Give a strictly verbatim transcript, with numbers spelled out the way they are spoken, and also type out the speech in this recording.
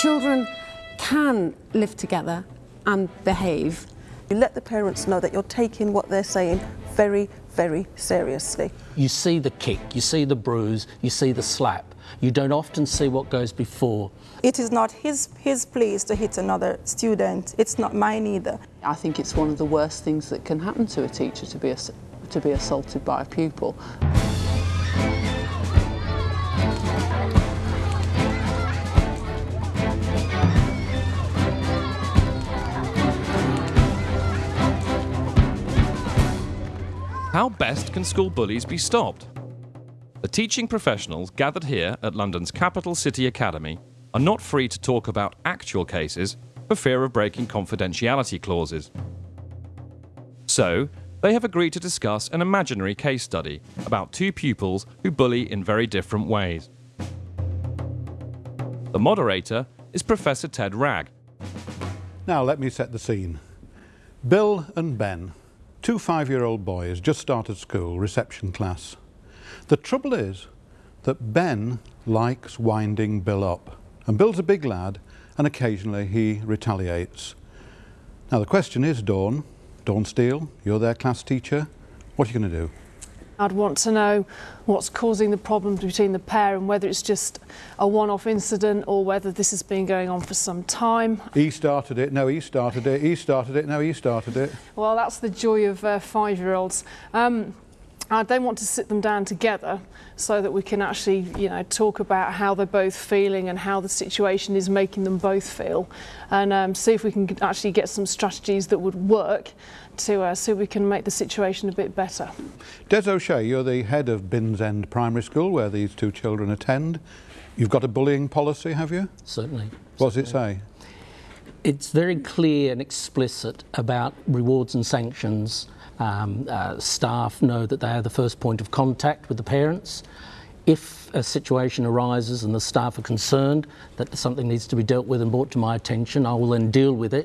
children can live together and behave. You let the parents know that you're taking what they're saying very, very seriously. You see the kick, you see the bruise, you see the slap. You don't often see what goes before. It is not his, his place to hit another student. It's not mine either. I think it's one of the worst things that can happen to a teacher to be, ass to be assaulted by a pupil. How best can school bullies be stopped? The teaching professionals gathered here at London's Capital City Academy are not free to talk about actual cases for fear of breaking confidentiality clauses. So, they have agreed to discuss an imaginary case study about two pupils who bully in very different ways. The moderator is Professor Ted Wragg. Now let me set the scene. Bill and Ben, two five-year-old boys, just started school, reception class. The trouble is that Ben likes winding Bill up, and Bill's a big lad and occasionally he retaliates. Now the question is, Dawn, Dawn Steele, you're their class teacher, what are you going to do? I'd want to know what's causing the problems between the pair and whether it's just a one-off incident or whether this has been going on for some time. He started it, no he started it, he started it, no he started it. Well, that's the joy of uh, five-year-olds. Um, I don't want to sit them down together so that we can actually, you know, talk about how they're both feeling and how the situation is making them both feel, and um, see if we can actually get some strategies that would work to uh, so we can make the situation a bit better. Des O'Shea, you're the head of Binns End Primary School, where these two children attend. You've got a bullying policy, have you? Certainly. What does it say? It's very clear and explicit about rewards and sanctions. Um, uh, staff know that they are the first point of contact with the parents. If a situation arises and the staff are concerned that something needs to be dealt with and brought to my attention, I will then deal with it.